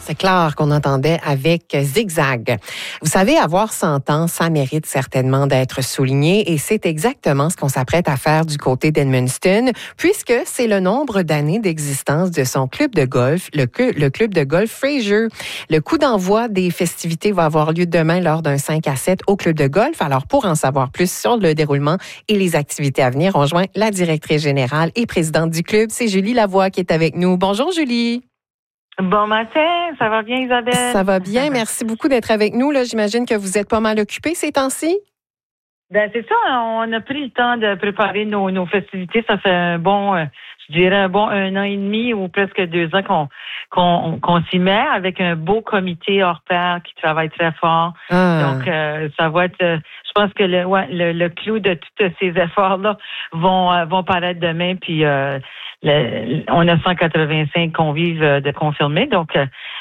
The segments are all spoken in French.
C'est clair qu'on entendait avec Zigzag. Vous savez, avoir 100 ans, ça mérite certainement d'être souligné et c'est exactement ce qu'on s'apprête à faire du côté d'Edmundston, puisque c'est le nombre d'années d'existence de son club de golf, le club de golf Fraser. Le coup d'envoi des festivités va avoir lieu demain lors d'un 5 à 7 au club de golf. Alors, pour en savoir plus sur le déroulement et les activités à venir, on joint la directrice générale et présidente du club. C'est Julie Lavoie qui est avec nous. Bonjour, Julie. Bon matin, ça va bien Isabelle? Ça va bien, merci beaucoup d'être avec nous. Là, j'imagine que vous êtes pas mal occupée ces temps-ci. Ben c'est ça, on a pris le temps de préparer nos festivités. Ça fait un bon, je dirais un bon 1 an et demi ou presque 2 ans qu'on s'y met avec un beau comité hors pair qui travaille très fort. Donc ça va être, je pense que le clou de tous ces efforts-là vont paraître demain. Puis on a 185 convives de confirmés, donc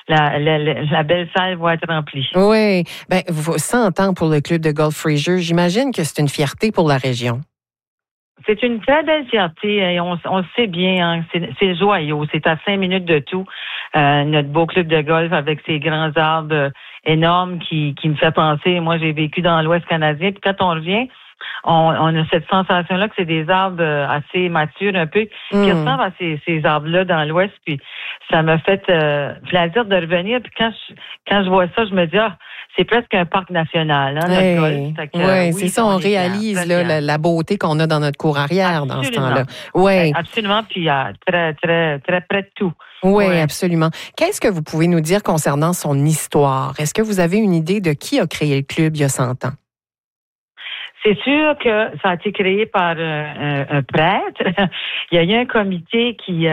la belle salle va être remplie. Oui, ben 100 ans pour le club de golf Fraser, j'imagine que c'est une fierté pour la région. C'est une très belle fierté et on sait bien, hein, c'est joyeux. C'est à 5 minutes de tout. Notre beau club de golf avec ses grands arbres énormes qui me fait penser. Moi, j'ai vécu dans l'Ouest canadien, puis quand on revient, on a cette sensation-là que c'est des arbres assez matures un peu, qui ressemblent à ces arbres-là dans l'Ouest. Puis ça m'a fait plaisir de revenir. Puis quand je vois ça, je me dis, c'est presque un parc national, hein, notre golf. Oui, c'est ça, on réalise là, la beauté qu'on a dans notre cour arrière dans ce temps-là. Oui, absolument, puis très, très, très près de tout. Oui, absolument. Qu'est-ce que vous pouvez nous dire concernant son histoire? Est-ce que vous avez une idée de qui a créé le club il y a 100 ans? C'est sûr que ça a été créé par un prêtre. Il y a eu un comité qui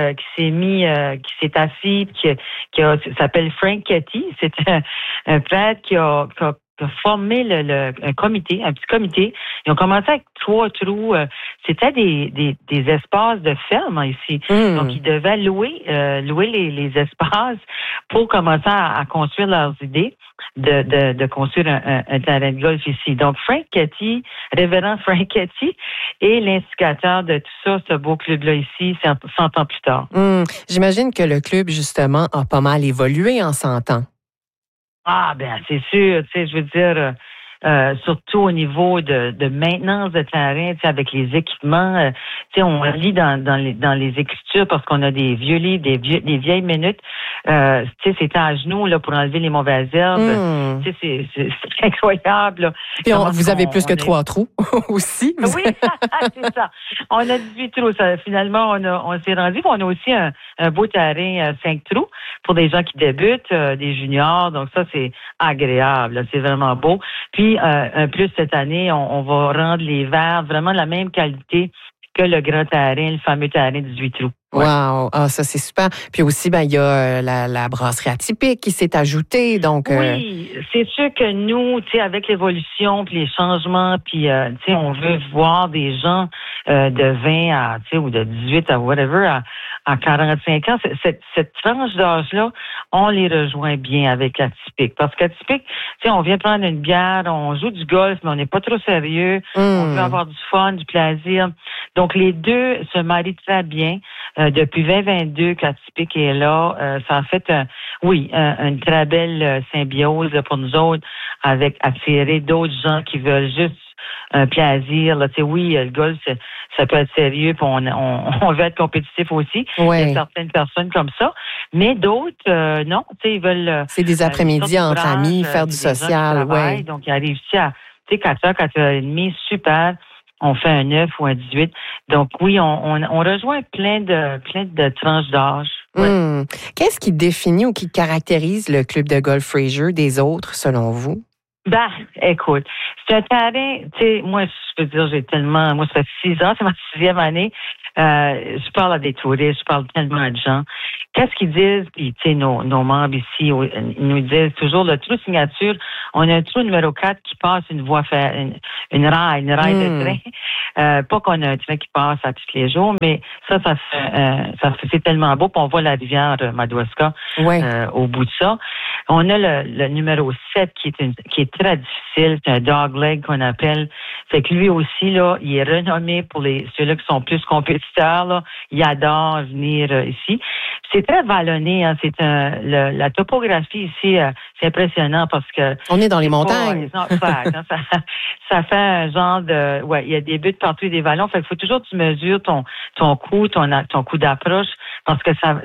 s'est assis, qui s'appelle Frank Ketty. C'est un prêtre qui a formé un comité, un petit comité. Ils ont commencé avec 3 trous. C'était des espaces de ferme ici. Donc, ils devaient louer les espaces pour commencer à construire leurs idées de construire un terrain de golf ici. Donc, révérend Frank Ketty est l'instigateur de tout ça, ce beau club-là ici, 100 ans plus tard. J'imagine que le club, justement, a pas mal évolué en 100 ans. Ah, ben, c'est sûr. Tu sais, je veux dire, surtout au niveau de maintenance de terrain, tu sais, avec les équipements. Tu sais, on lit dans les écritures parce qu'on a des vieux livres, des vieilles minutes. Tu sais, c'était à genoux, là, pour enlever les mauvaises herbes. Tu sais, c'est incroyable, là. Puis vous avez plus que 3 trous aussi. Oui, c'est ça. On a 18 trous. Finalement, on s'est rendu. On a aussi un beau terrain, 5 trous pour des gens qui débutent, des juniors. Donc ça, c'est agréable. Là. C'est vraiment beau. Puis, un plus cette année, on va rendre les verres vraiment de la même qualité que le grand terrain, le fameux terrain 18 trous. Ouais. Wow! Ah, ça, c'est super. Puis aussi, il y a la brasserie atypique qui s'est ajoutée. Donc, oui, c'est sûr que nous, tu sais, avec l'évolution puis les changements, puis, tu sais, on veut voir des gens de 20 à, tu sais, ou de 18 à whatever, à 45 ans. Cette tranche d'âge-là, on les rejoint bien avec l'atypique. Parce qu'atypique, tu sais, on vient prendre une bière, on joue du golf, mais on n'est pas trop sérieux. On veut avoir du fun, du plaisir. Donc, les deux se marient très bien. Depuis 2022 qu'Atypique est là, ça a fait une très belle symbiose pour nous autres avec attirer d'autres gens qui veulent juste un plaisir. Là, tu sais, oui, le golf, ça peut être sérieux, puis on veut être compétitif aussi. Ouais. Il y a certaines personnes comme ça, mais d'autres, non, tu sais, ils veulent... c'est des après-midi entre amis, faire du social, oui. Donc, ils arrivent ici à, tu sais, 4h, 4h30, super. On fait un 9 ou un 18. Donc oui, on rejoint plein de tranches d'âge. Ouais. Qu'est-ce qui définit ou qui caractérise le club de golf Fraser des autres, selon vous? Ben, écoute, c'est un terrain, tu sais, moi, je peux dire, moi, ça fait 6 ans, c'est ma 6e année. Je parle à des touristes, je parle tellement de gens. Qu'est-ce qu'ils disent? Puis, tu sais, nos membres ici, ils nous disent toujours le trou signature. On a un trou numéro 4 qui passe une raille de train. Pas qu'on a un train qui passe à tous les jours, mais c'est tellement beau. Puis on voit la rivière Madawaska au bout de ça. On a le numéro 7 qui est très difficile. C'est un dogleg qu'on appelle. Fait que lui aussi, là, il est renommé pour ceux-là qui sont plus compétitifs. visiteurs, là, ils adorent venir ici. C'est très vallonné, hein. La topographie ici, c'est impressionnant parce que on est dans les montagnes. Ça fait un genre de, il y a des buttes partout et des vallons. Fait qu'il faut toujours que tu mesures ton coup, ton coup d'approche parce que ça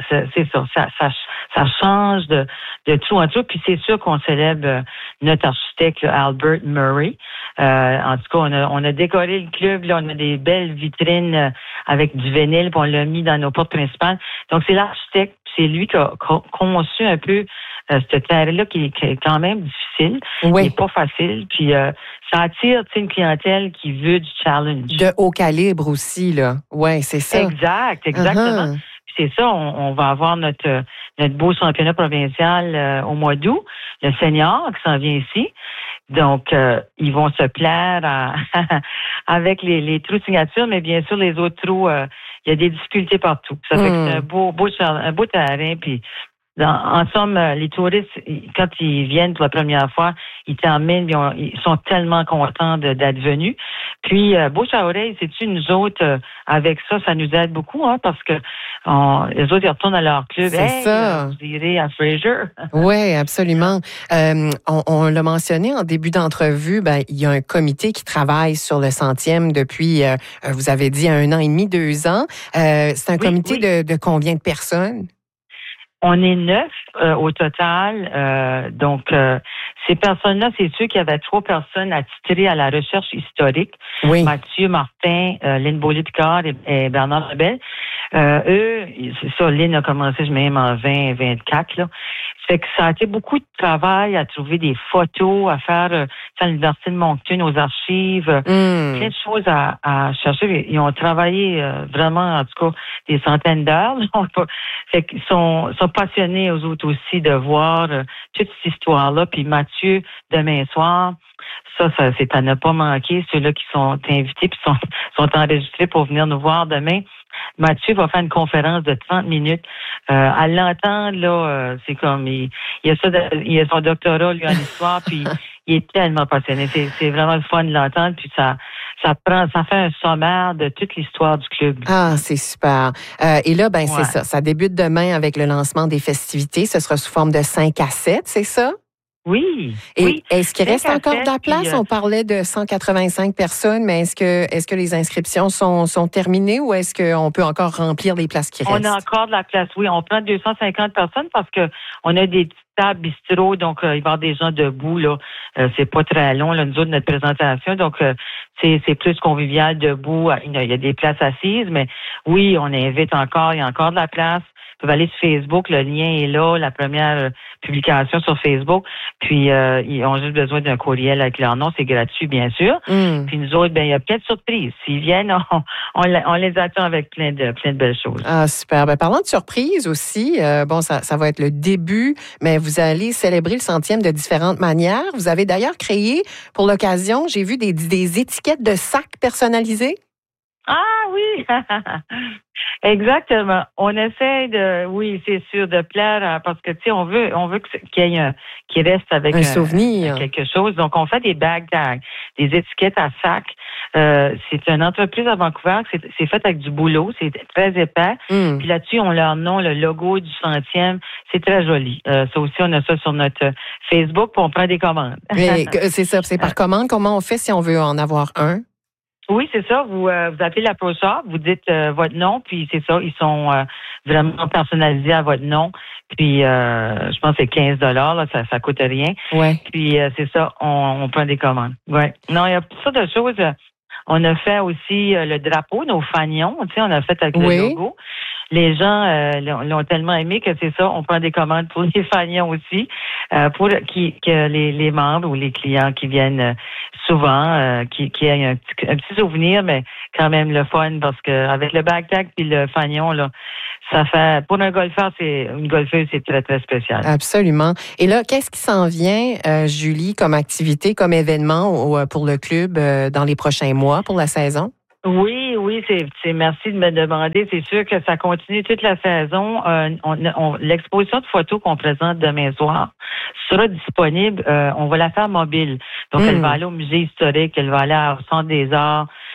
change de tout en tout. Puis c'est sûr qu'on célèbre notre architecte là, Albert Murray. En tout cas, on a décoré le club. Là, on a des belles vitrines avec du vinyle, puis on l'a mis dans nos portes principales. Donc c'est l'architecte, c'est lui qui a conçu un peu ce terrain-là qui est quand même difficile, qui n'est pas facile. Puis ça attire une clientèle qui veut du challenge. De haut calibre aussi, là. Oui, c'est ça. Exactement. Uh-huh. C'est ça, on va avoir notre beau championnat provincial au mois d'août, le senior qui s'en vient ici. Donc, ils vont se plaire avec les trous de signature, mais bien sûr, les autres trous, il y a des difficultés partout. Ça fait que c'est un beau terrain, puis en somme, les touristes, quand ils viennent pour la première fois, ils terminent, ils sont tellement contents d'être venus. Puis, bouche à oreille, sais-tu, nous autres, avec ça nous aide beaucoup, hein, parce que les autres, ils retournent à leur club. C'est ça. Vous irez à Fraser. Oui, absolument. On l'a mentionné en début d'entrevue, il y a un comité qui travaille sur le 100e depuis, vous avez dit, 1 an et demi, 2 ans. C'est un comité de combien de personnes? On est 9 au total. Donc, ces personnes-là, c'est sûr qu'il y avait 3 personnes attitrées à la recherche historique. Oui. Mathieu Martin, Lynn Beaulieu-Picard et Bernard Lebel. Eux, c'est ça, Lynn a commencé même en 2024, là. Fait que ça a été beaucoup de travail à trouver des photos, à faire à l'Université de Moncton, aux archives, plein de choses à chercher. Ils ont travaillé vraiment, en tout cas, des centaines d'heures. Fait qu'ils sont passionnés aux autres aussi de voir toute cette histoire-là. Puis Mathieu, demain soir, ça c'est à ne pas manquer. Ceux-là qui sont invités puis sont enregistrés pour venir nous voir demain. Mathieu va faire une conférence de 30 minutes. À l'entendre, là, c'est comme il a son doctorat, lui, en histoire, puis il est tellement passionné. C'est vraiment le fun de l'entendre, puis ça fait un sommaire de toute l'histoire du club. Ah, c'est super. Et là, c'est ça. Ça débute demain avec le lancement des festivités. Ce sera sous forme de 5 à 7, c'est ça? Oui. Et est-ce qu'il reste encore de la place? On parlait de 185 personnes, mais est-ce que les inscriptions sont terminées ou est-ce qu'on peut encore remplir les places qui restent? On a encore de la place, oui. On prend 250 personnes parce que on a des tables bistrot, donc il va y avoir des gens debout, là. C'est pas très long, là, nous autres, notre présentation. Donc, c'est plus convivial debout. Il y a des places assises, mais oui, on invite encore, il y a encore de la place. Vous pouvez aller sur Facebook, le lien est là, la première publication sur Facebook. Puis ils ont juste besoin d'un courriel avec leur nom, c'est gratuit bien sûr. Puis nous autres, il y a plein de surprises. S'ils viennent, on les attend avec plein de belles choses. Ah super. Parlant de surprises aussi, ça va être le début, mais vous allez célébrer le 100e de différentes manières. Vous avez d'ailleurs créé pour l'occasion, j'ai vu des étiquettes de sacs personnalisées. Ah oui, exactement. On essaie c'est sûr, de plaire parce que on veut qu'il reste avec un souvenir, quelque chose. Donc on fait des bag tags, des étiquettes à sac. C'est une entreprise à Vancouver, c'est fait avec du bouleau, c'est très épais. Puis là-dessus on leur nom, le logo du 100e, c'est très joli. Ça aussi on a ça sur notre Facebook, puis on prend des commandes. C'est ça, c'est par commande. Comment on fait si on veut en avoir un? Oui, c'est ça. Vous appelez la Pro Shop, vous dites votre nom, puis c'est ça. Ils sont vraiment personnalisés à votre nom. Puis je pense que c'est 15 là, ça coûte rien. Ouais. Puis c'est ça, on prend des commandes. Ouais. Non, il y a toutes sortes de choses. On a fait aussi le drapeau, nos fanions, on a fait avec le logo. Les gens l'ont tellement aimé que c'est ça, on prend des commandes pour les fanions aussi, pour que les membres ou les clients qui viennent souvent, qui aient un petit souvenir, mais quand même le fun, parce que avec le backpack puis le fanion, là, ça fait, pour un golfeur, une golfeuse, c'est très, très spécial. Absolument. Et là, qu'est-ce qui s'en vient, Julie, comme activité, comme événement pour le club dans les prochains mois pour la saison? Oui, c'est merci de me demander. C'est sûr que ça continue toute la saison. L'exposition de photos qu'on présente demain soir sera disponible. On va la faire mobile. Donc, elle va aller au musée historique, elle va aller au Centre des Arts.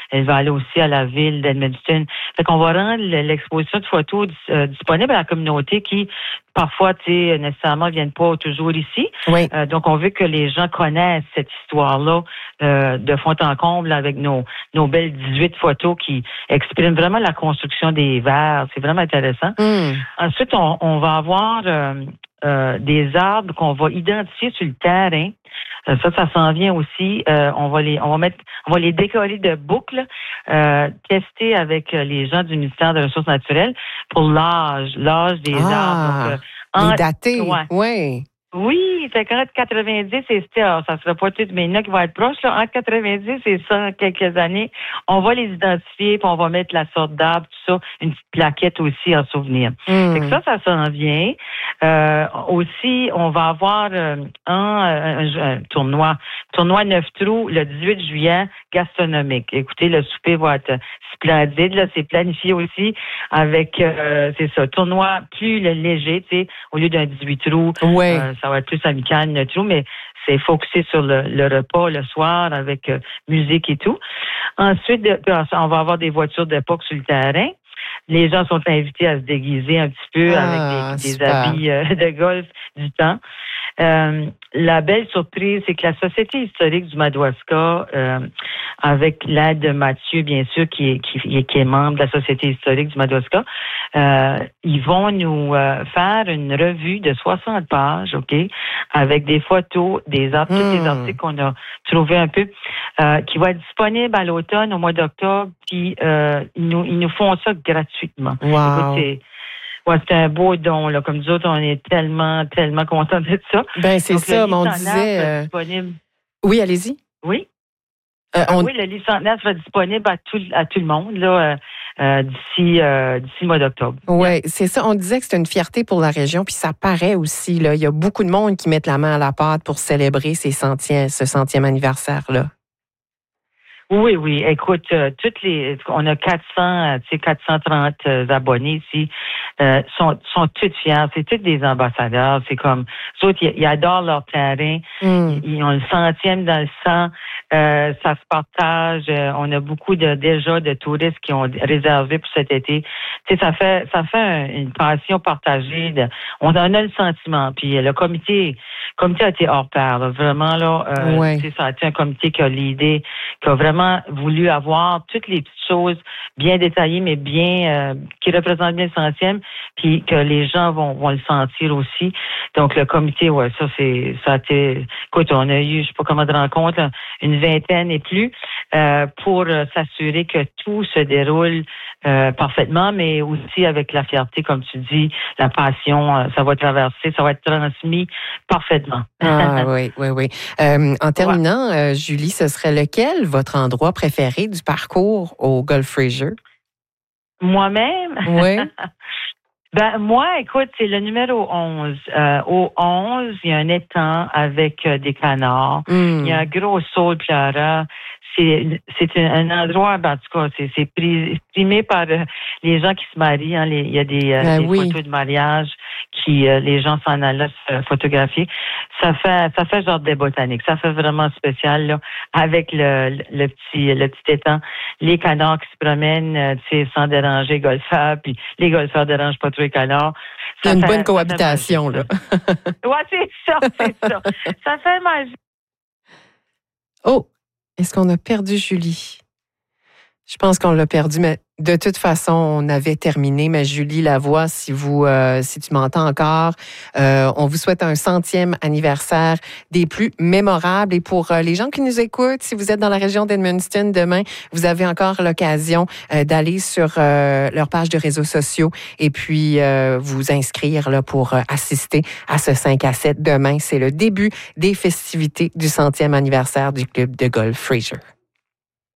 Elle va aller aussi à la ville d'Edmundston. Fait qu'on va rendre l'exposition de photos disponible à la communauté qui, parfois, nécessairement, viennent pas toujours ici. Oui. Donc, on veut que les gens connaissent cette histoire-là de fond en comble avec nos belles 18 photos qui expriment vraiment la construction des verres. C'est vraiment intéressant. Ensuite, on va avoir des arbres qu'on va identifier sur le terrain. Ça s'en vient aussi. On va les décorer de boucles, tester avec les gens du ministère des Ressources naturelles pour l'âge des arbres. Donc, les dater, ouais. Oui. Oui, fait qu'entre 90 et ça sera pas tout, mais il y en a qui vont être proches, là. Entre 90 et 100 quelques années, on va les identifier, puis on va mettre la sorte d'arbre, tout ça, une petite plaquette aussi en souvenir. Fait que ça s'en vient. Aussi, on va avoir un tournoi 9 trous le 18 juillet, gastronomique. Écoutez, le souper va être splendide, là, c'est planifié aussi avec, c'est ça, tournoi plus léger, tu sais, au lieu d'un 18 trous. Ouais. Ça va être plus amical, 9 trous, mais c'est focusé sur le repas le soir avec musique et tout. Ensuite, on va avoir des voitures d'époque sur le terrain. Les gens sont invités à se déguiser un petit peu avec des habits de golf du temps. La belle surprise, c'est que la Société historique du Madawaska, avec l'aide de Mathieu, bien sûr, qui est membre de la Société historique du Madawaska, ils vont nous faire une revue de 60 pages, OK, avec des photos, tous les articles qu'on a trouvés un peu, qui va être disponible à l'automne, au mois d'octobre, puis ils nous font ça gratuitement. Wow. Écoute, c'est un beau don, là. Comme nous autres, on est tellement, tellement contents de ça. Ben, c'est donc, ça, mais on disait... disponible. Oui, allez-y. Oui. Oui, le livre centenaire sera disponible à tout le monde, là, d'ici le mois d'octobre. Oui, c'est ça. On disait que c'était une fierté pour la région, puis ça paraît aussi, là. Il y a beaucoup de monde qui mettent la main à la pâte pour célébrer ce 100e anniversaire-là. Oui. Écoute, on a 430 abonnés ici, sont toutes fiers. C'est tous des ambassadeurs. C'est comme, eux autres, ils adorent leur terrain. Ils ont le 100e dans le sang. Ça se partage. On a beaucoup déjà de touristes qui ont réservé pour cet été. Tu sais, ça fait une passion partagée. On en a le sentiment. Puis le comité a été hors pair. Là. Vraiment là, ça a été un comité qui a l'idée, qui a vraiment voulu avoir toutes les petites choses bien détaillées, mais bien qui représentent bien le 100e, puis que les gens vont le sentir aussi. Donc le comité, ça a été. Écoute, on a eu, je sais pas comment de rencontres, là, une vingtaine et plus pour s'assurer que tout se déroule parfaitement, mais aussi avec la fierté, comme tu dis, la passion, ça va être transmis parfaitement. Ah oui. En terminant, Julie, ce serait lequel votre endroit préféré du parcours au Gulf Fraser? Moi-même? Oui. Ben, moi, écoute, c'est le numéro 11. Au 11, il y a un étang avec des canards. Il y a un gros saule pleurant. C'est un endroit, en tout cas, c'est primé par les gens qui se marient. Hein, il y a des photos de mariage qui les gens s'en allaient se photographier. Ça fait genre des botaniques. Ça fait vraiment spécial là, avec le petit étang, les canards qui se promènent, sans déranger les golfeurs, puis les golfeurs dérangent pas trop les canards. Il y a une bonne cohabitation là. Ouais, c'est ça. Ça fait magie. Oh. Est-ce qu'on a perdu Julie? Je pense qu'on l'a perdu, mais de toute façon, on avait terminé. Mais Julie Lavoie, si tu m'entends encore, on vous souhaite un 100e anniversaire des plus mémorables. Et pour les gens qui nous écoutent, si vous êtes dans la région d'Edmundston demain, vous avez encore l'occasion d'aller sur leur page de réseaux sociaux et puis vous inscrire là, pour assister à ce 5 à 7. Demain, c'est le début des festivités du 100e anniversaire du club de golf Fraser.